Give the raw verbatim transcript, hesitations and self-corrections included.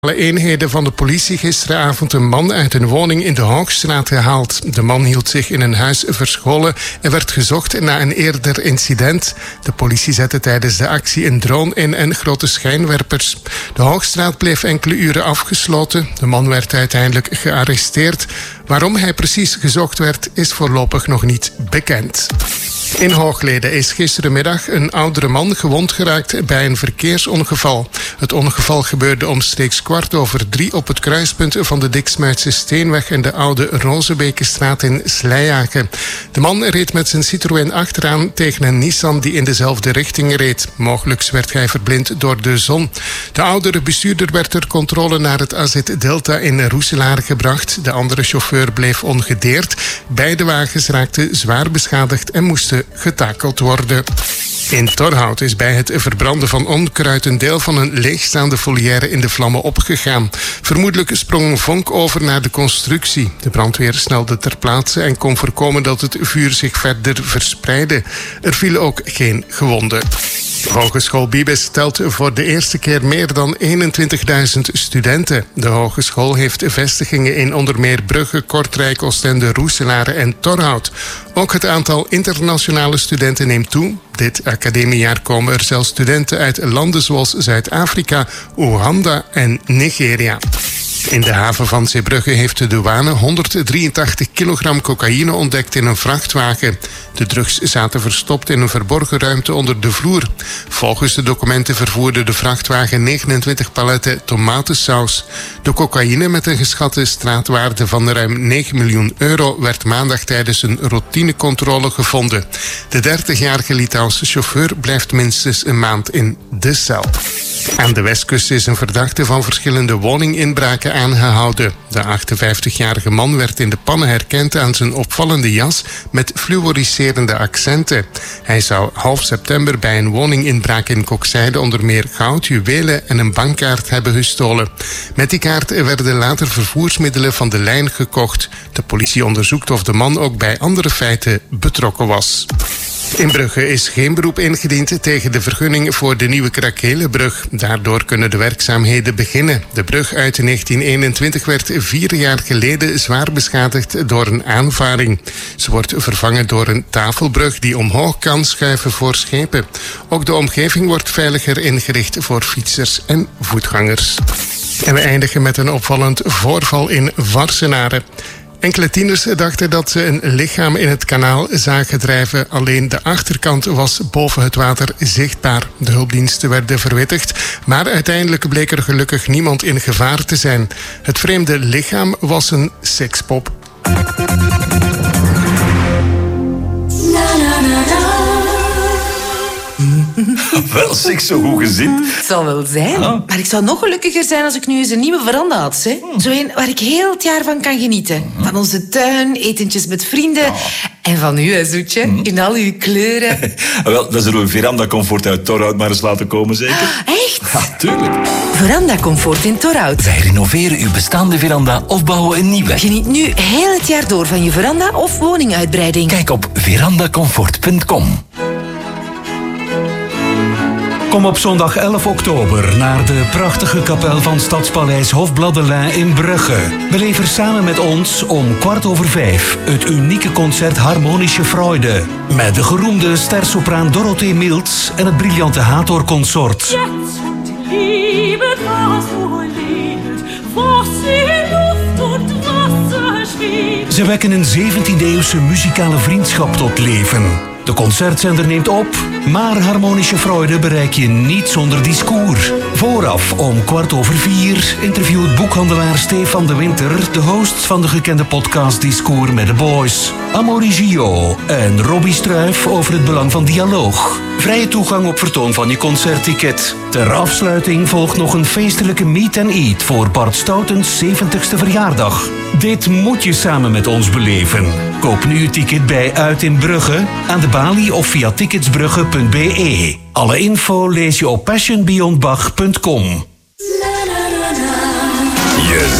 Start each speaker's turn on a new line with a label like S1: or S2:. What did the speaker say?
S1: Alle eenheden van de politie gisteravond een man uit een woning in de Hoogstraat gehaald. De man hield zich in een huis verscholen en werd gezocht na een eerder incident. De politie zette tijdens de actie een drone in en grote schijnwerpers. De Hoogstraat bleef enkele uren afgesloten. De man werd uiteindelijk gearresteerd. Waarom hij precies gezocht werd, is voorlopig nog niet bekend. In Hooglede is gisterenmiddag een oudere man gewond geraakt bij een verkeersongeval. Het ongeval gebeurde omstreeks kwart over drie op het kruispunt van de Diksmuitse Steenweg en de Oude Rozebekenstraat in Sleijagen. De man reed met zijn Citroën achteraan tegen een Nissan die in dezelfde richting reed. Mogelijk werd hij verblind door de zon. De oudere bestuurder werd ter controle naar het A Z Delta in Roeselaar gebracht. De andere chauffeur bleef ongedeerd. Beide wagens raakten zwaar beschadigd en moesten getakeld worden. In Torhout is bij het verbranden van onkruid een deel van een leegstaande volière in de vlammen opgegaan. Vermoedelijk sprong vonk over naar de constructie. De brandweer snelde ter plaatse en kon voorkomen dat het vuur zich verder verspreidde. Er vielen ook geen gewonden. Hogeschool Bibes telt voor de eerste keer meer dan eenentwintigduizend studenten. De hogeschool heeft vestigingen in onder meer Brugge, Kortrijk, Oostende, Roeselaar en Torhout. Ook het aantal internationale studenten neemt toe. Dit academiejaar komen er zelfs studenten uit landen zoals Zuid-Afrika, Oeganda en Nigeria. In de haven van Zeebrugge heeft de douane honderddrieëntachtig kilogram cocaïne ontdekt in een vrachtwagen. De drugs zaten verstopt in een verborgen ruimte onder de vloer. Volgens de documenten vervoerde de vrachtwagen negenentwintig paletten tomatensaus. De cocaïne met een geschatte straatwaarde van ruim negen miljoen euro werd maandag tijdens een routinecontrole gevonden. De dertigjarige Litouwse chauffeur blijft minstens een maand in de cel. Aan de westkust is een verdachte van verschillende woninginbraken aangehouden. De achtenvijftigjarige man werd in de pannen herkend aan zijn opvallende jas met fluoriserende accenten. Hij zou half september bij een woninginbraak in Kokzijde onder meer goud, juwelen en een bankkaart hebben gestolen. Met die kaart werden later vervoersmiddelen van de lijn gekocht. De politie onderzoekt of de man ook bij andere feiten betrokken was. In Brugge is geen beroep ingediend tegen de vergunning voor de nieuwe Krakelenbrug. Daardoor kunnen de werkzaamheden beginnen. De brug uit negentien eenentwintig werd vier jaar geleden zwaar beschadigd door een aanvaring. Ze wordt vervangen door een tafelbrug die omhoog kan schuiven voor schepen. Ook de omgeving wordt veiliger ingericht voor fietsers en voetgangers. En we eindigen met een opvallend voorval in Varsenaren. Enkele tieners dachten dat ze een lichaam in het kanaal zagen drijven. Alleen de achterkant was boven het water zichtbaar. De hulpdiensten werden verwittigd, maar uiteindelijk bleek er gelukkig niemand in gevaar te zijn. Het vreemde lichaam was een sekspop.
S2: Wel, zeg, zo goed gezind.
S3: Het zal wel zijn. Oh. Maar ik zou nog gelukkiger zijn als ik nu eens een nieuwe veranda had. Hè? Hmm. Zo een waar ik heel het jaar van kan genieten. Hmm. Van onze tuin, etentjes met vrienden. Oh. En van u, hè, zoetje. Hmm. In al uw kleuren.
S2: Wel, dan zullen we Veranda Comfort uit Torhout maar eens laten komen, zeker?
S3: Echt?
S2: Ja, tuurlijk.
S3: Veranda Comfort in Torhout.
S4: Wij renoveren uw bestaande veranda of bouwen een nieuwe.
S3: Geniet nu heel het jaar door van je veranda of woninguitbreiding.
S4: Kijk op verandacomfort punt com.
S5: Kom op zondag elf oktober naar de prachtige kapel van Stadspaleis Hofbladelain in Brugge. Beleef er samen met ons om kwart over vijf het unieke concert Harmonische Freude. Met de geroemde stersopraan Dorothee Mills en het briljante Hathor-consort. Ze wekken een zeventiende-eeuwse muzikale vriendschap tot leven. De concertzender neemt op, maar Harmonische Freude bereik je niet zonder discours. Vooraf om kwart over vier interviewt boekhandelaar Stefan de Winter de hosts van de gekende podcast Discours met de Boys, Amorigio en Robbie Struijf over het belang van dialoog. Vrije toegang op vertoon van je concertticket. Ter afsluiting volgt nog een feestelijke meet and eat voor Bart Stoutens zeventigste verjaardag. Dit moet je samen met ons beleven. Koop nu je ticket bij Uit in Brugge, aan de balie of via ticketsbrugge punt b e. Alle info lees je op passion beyond bach punt com.
S2: Je